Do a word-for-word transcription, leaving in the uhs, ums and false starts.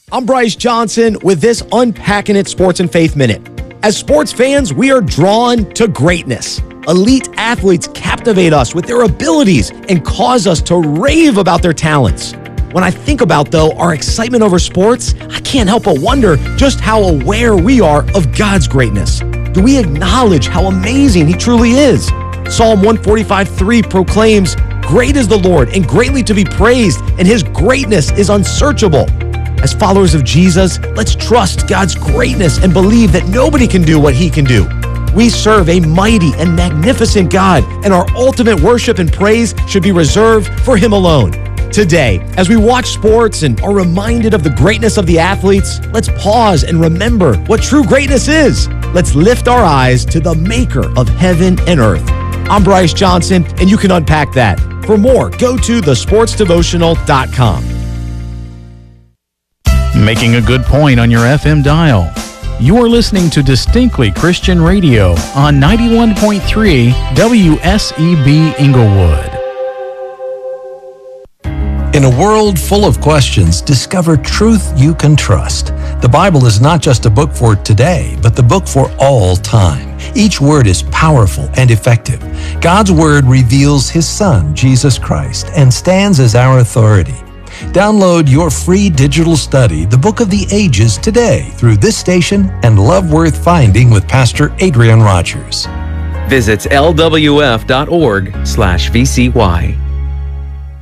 I'm Bryce Johnson with this Unpacking It Sports and Faith Minute. As sports fans, we are drawn to greatness. Elite athletes captivate us with their abilities and cause us to rave about their talents. When I think about, though, our excitement over sports, I can't help but wonder just how aware we are of God's greatness. Do we acknowledge how amazing He truly is? Psalm one forty-five three proclaims, "Great is the Lord and greatly to be praised, and His greatness is unsearchable." As followers of Jesus, let's trust God's greatness and believe that nobody can do what He can do. We serve a mighty and magnificent God, and our ultimate worship and praise should be reserved for Him alone. Today, as we watch sports and are reminded of the greatness of the athletes, let's pause and remember what true greatness is. Let's lift our eyes to the Maker of heaven and earth. I'm Bryce Johnson, and you can unpack that. For more, go to the sports devotional dot com. Making a good point on your F M dial. You are listening to Distinctly Christian Radio on ninety-one point three W S E B Inglewood. In a world full of questions, discover truth you can trust. The Bible is not just a book for today, but the book for all time. Each word is powerful and effective. God's Word reveals His Son, Jesus Christ, and stands as our authority. Download your free digital study, The Book of the Ages, today through this station and Love Worth Finding with Pastor Adrian Rogers. Visit L W F dot org slash V C Y.